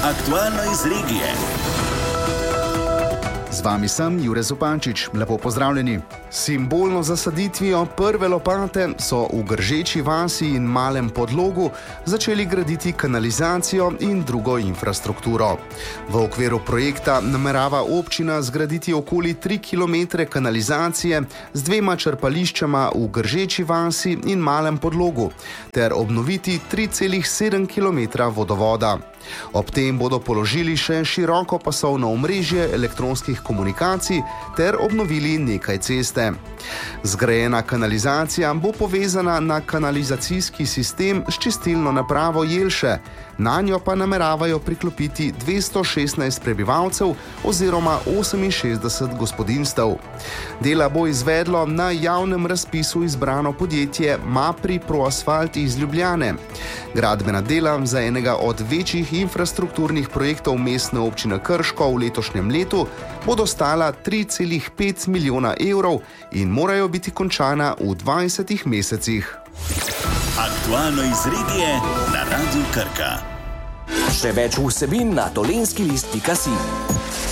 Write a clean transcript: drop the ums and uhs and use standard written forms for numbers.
Aktualno iz regije. Z vami sem Jure Zupančič. Lepo pozdravljeni. Simbolno zasaditvijo prve lopate so v Gržeči vasi in Malem Podlogu začeli graditi kanalizacijo in drugo infrastrukturo. V okviru projekta namerava občina zgraditi okoli 3 km kanalizacije z 2 črpališčama v Gržeči vasi in Malem Podlogu ter obnoviti 3,7 km vodovoda. Ob tem bodo položili še širokopasovno omrežje elektronskih komunikacij ter obnovili nekaj ceste. Zgrajena kanalizacija bo povezana na kanalizacijski sistem s čistilno napravo Jelše, nanjo pa nameravajo priklopiti 216 prebivalcev oziroma 68 gospodinjstev. Dela bo izvedlo na javnem razpisu izbrano podjetje Mapri Proasfalt iz Ljubljane. Gradbena dela za enega od večjih infrastrukturnih projektov Mestne občine Krško v letošnjem letu bodo stala 3,5 milijona evrov in morajo biti končana v 20 mesecih. Aktualno iz regije na Radiu Krka. Še več vsebin na dolenskilist.si.